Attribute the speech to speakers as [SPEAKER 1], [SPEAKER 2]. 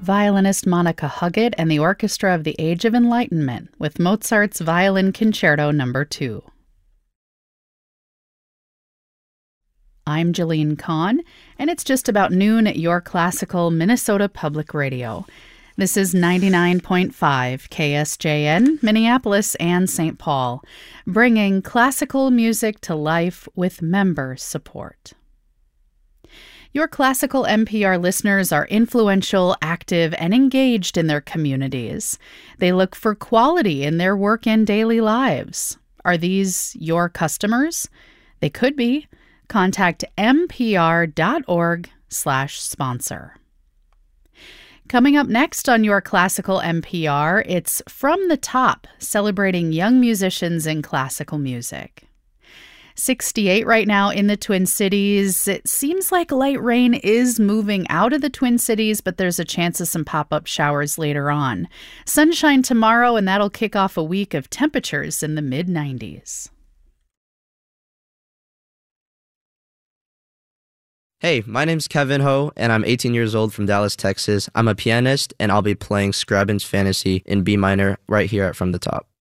[SPEAKER 1] violinist Monica Huggett and the Orchestra of the Age of Enlightenment with Mozart's Violin Concerto No. 2. I'm Jillian Kahn, and it's just about noon at your classical Minnesota Public Radio. This is 99.5 KSJN, Minneapolis and St. Paul, bringing classical music to life with member support. Your classical NPR listeners are influential, active, and engaged in their communities. They look for quality in their work and daily lives. Are these your customers? They could be. Contact mpr.org/sponsor. Coming up next on your classical NPR, it's From the Top, celebrating young musicians in classical music. 68 right now in the Twin Cities. It seems like light rain is moving out of the Twin Cities, but there's a chance of some pop-up showers later on. Sunshine tomorrow, and that'll kick off a week of temperatures in the mid-90s.
[SPEAKER 2] Hey, my name's Kevin Ho, and I'm 18 years old from Dallas, Texas. I'm a pianist, and I'll be playing Scriabin's Fantasy in B minor right here at From the Top.